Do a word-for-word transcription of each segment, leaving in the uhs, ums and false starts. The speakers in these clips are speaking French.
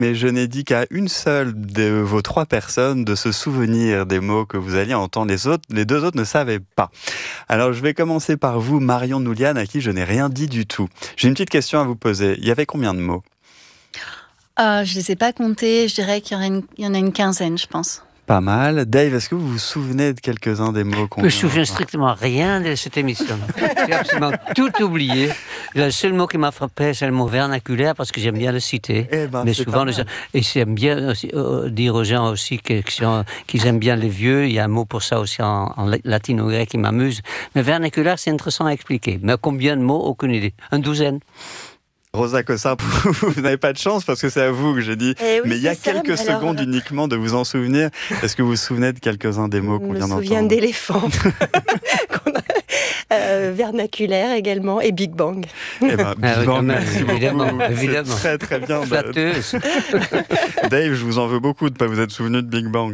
mais je n'ai dit qu'à une seule de vos trois personnes de se souvenir des mots que vous alliez entendre. Les autres, les deux autres ne savaient pas. Alors, je vais commencer par vous, Marion Nouliane, à qui je n'ai rien dit du tout. J'ai une petite question à vous poser. Il y avait combien de mots ? euh, Je ne les ai pas comptés. Je dirais qu'il y en a une, il y en a une quinzaine, je pense. Pas mal. Dave, est-ce que vous vous souvenez de quelques-uns des mots qu'on Je me souviens strictement rien de cette émission. J'ai absolument tout oublié. Le seul mot qui m'a frappé, c'est le mot vernaculaire, parce que j'aime bien le citer. Eh ben, mais souvent, les gens, et j'aime bien aussi, euh, dire aux gens aussi qu'ils, qu'ils aiment bien les vieux. Il y a un mot pour ça aussi en, en latino-grec qui m'amuse. Mais vernaculaire, c'est intéressant à expliquer. Mais combien de mots, aucune idée. Une douzaine. Rosa Cossard, vous n'avez pas de chance parce que c'est à vous que j'ai dit. Eh oui, mais il y a ça, quelques secondes alors... uniquement de vous en souvenir. Est-ce que vous vous souvenez de quelques-uns des mots qu'on vient d'entendre ? Je me souviens d'éléphant, euh, vernaculaire également, et Big Bang. Eh ben, Big ah, Bang, même, merci évidemment, beaucoup. évidemment. C'est très très bien. Flatteuse. Dave, je vous en veux beaucoup de ne pas vous être souvenu de Big Bang.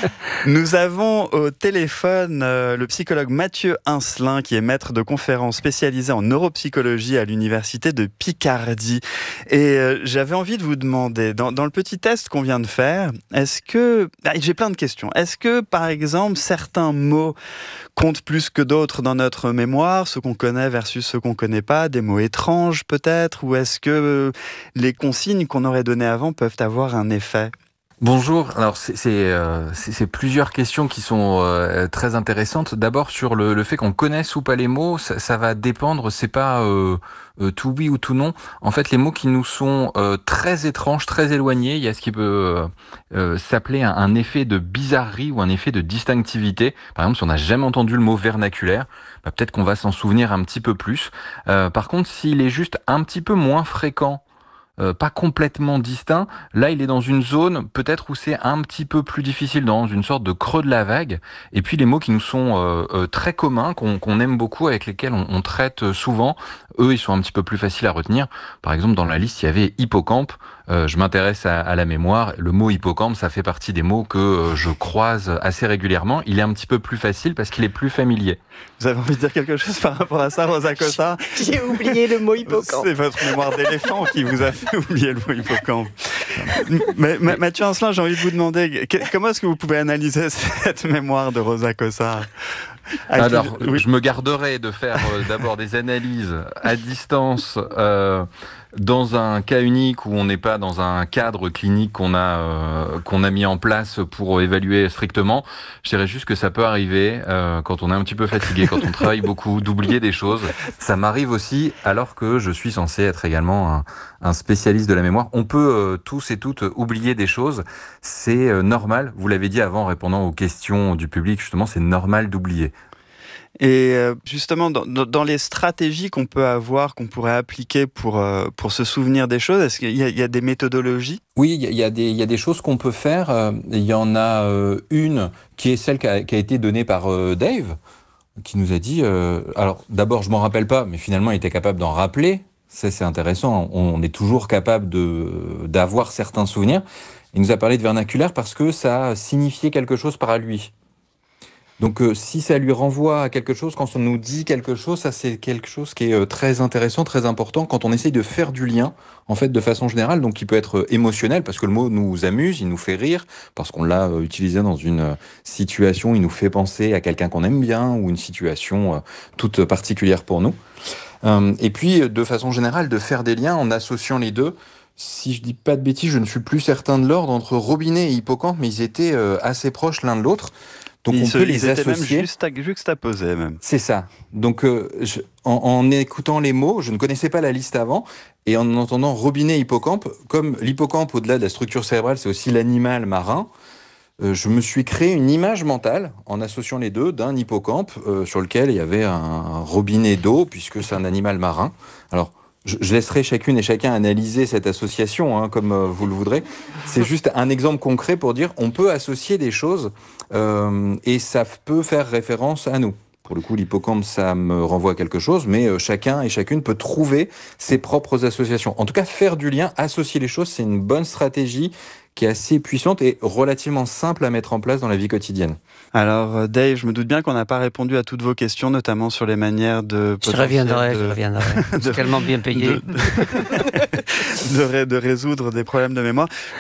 Nous avons au téléphone euh, le psychologue Mathieu Incelin, qui est maître de conférences spécialisé en neuropsychologie à l'université de Picardie. Et euh, j'avais envie de vous demander, dans, dans le petit test qu'on vient de faire, est-ce que... Ah, j'ai plein de questions. Est-ce que, par exemple, certains mots comptent plus que d'autres dans notre mémoire, ceux qu'on connaît versus ceux qu'on ne connaît pas, des mots étranges peut-être, ou est-ce que euh, les consignes qu'on aurait données avant peuvent avoir un effet ? Bonjour. Alors c'est, c'est, euh, c'est, c'est plusieurs questions qui sont euh, très intéressantes. D'abord sur le, le fait qu'on connaisse ou pas les mots, ça, ça va dépendre. C'est pas euh, euh, tout oui ou tout non. En fait, les mots qui nous sont euh, très étranges, très éloignés, il y a ce qui peut euh, euh, s'appeler un, un effet de bizarrerie ou un effet de distinctivité. Par exemple, si on n'a jamais entendu le mot vernaculaire, bah, peut-être qu'on va s'en souvenir un petit peu plus. Euh, par contre, s'il est juste un petit peu moins fréquent, Euh, pas complètement distinct, là il est dans une zone peut-être où c'est un petit peu plus difficile, dans une sorte de creux de la vague. Et puis les mots qui nous sont euh, euh, très communs, qu'on, qu'on aime beaucoup, avec lesquels on, on traite souvent, eux ils sont un petit peu plus faciles à retenir. Par exemple, dans la liste il y avait hippocampe. Euh, je m'intéresse à, à la mémoire. Le mot hippocampe, ça fait partie des mots que euh, je croise assez régulièrement. Il est un petit peu plus facile parce qu'il est plus familier. Vous avez envie de dire quelque chose par rapport à ça, Rosa Cossard ? J'ai oublié le mot hippocampe. C'est votre mémoire d'éléphant qui vous a fait oublier le mot hippocampe. Mais, mais Mathieu Incelin, j'ai envie de vous demander, que, comment est-ce que vous pouvez analyser cette mémoire de Rosa Cossard ? Alors, oui. je me garderai de faire euh, d'abord des analyses à distance euh, dans un cas unique où on n'est pas dans un cadre clinique qu'on a euh, qu'on a mis en place pour évaluer strictement. Je dirais juste que ça peut arriver euh, quand on est un petit peu fatigué, quand on travaille beaucoup, d'oublier des choses. Ça m'arrive aussi, alors que je suis censé être également un, un spécialiste de la mémoire. On peut euh, tous et toutes oublier des choses. C'est euh, normal. Vous l'avez dit avant, en répondant aux questions du public, justement, c'est normal d'oublier. Et justement, dans, dans les stratégies qu'on peut avoir, qu'on pourrait appliquer pour, euh, pour se souvenir des choses, est-ce qu'il y a, il y a des méthodologies ? Oui, il y a des, il y a des choses qu'on peut faire. Il y en a une qui est celle qui a, qui a été donnée par Dave, qui nous a dit... Euh, alors, d'abord, je m'en rappelle pas, mais finalement, il était capable d'en rappeler. Ça, c'est intéressant. On est toujours capable de, d'avoir certains souvenirs. Il nous a parlé de vernaculaire parce que ça signifiait quelque chose par lui. Donc euh, si ça lui renvoie à quelque chose, quand on nous dit quelque chose, ça c'est quelque chose qui est euh, très intéressant, très important quand on essaye de faire du lien, en fait, de façon générale, donc qui peut être émotionnel, parce que le mot nous amuse, il nous fait rire, parce qu'on l'a euh, utilisé dans une euh, situation, il nous fait penser à quelqu'un qu'on aime bien, ou une situation euh, toute particulière pour nous. Euh, et puis, de façon générale, de faire des liens en associant les deux. Si je dis pas de bêtises, je ne suis plus certain de l'ordre entre robinet et hippocampe, mais ils étaient euh, assez proches l'un de l'autre. Donc ils on se, peut les ils étaient associer. Même juste à, juxtaposés même. C'est ça. Donc euh, je, en, en écoutant les mots, je ne connaissais pas la liste avant, et en entendant robinet hippocampe, comme l'hippocampe au-delà de la structure cérébrale, c'est aussi l'animal marin. Euh, je me suis créé une image mentale en associant les deux d'un hippocampe euh, sur lequel il y avait un, un robinet d'eau puisque c'est un animal marin. Alors Je, je laisserai chacune et chacun analyser cette association, hein, comme euh, vous le voudrez. C'est juste un exemple concret pour dire on peut associer des choses euh, et ça peut faire référence à nous. Pour le coup, l'hippocampe, ça me renvoie à quelque chose, mais euh, chacun et chacune peut trouver ses propres associations. En tout cas, faire du lien, associer les choses, c'est une bonne stratégie qui est assez puissante et relativement simple à mettre en place dans la vie quotidienne. Alors Dave, je me doute bien qu'on n'a pas répondu à toutes vos questions, notamment sur les manières de... Je reviendrai, de, je reviendrai. de, C'est tellement bien payé. De, de, de, de résoudre des problèmes de mémoire.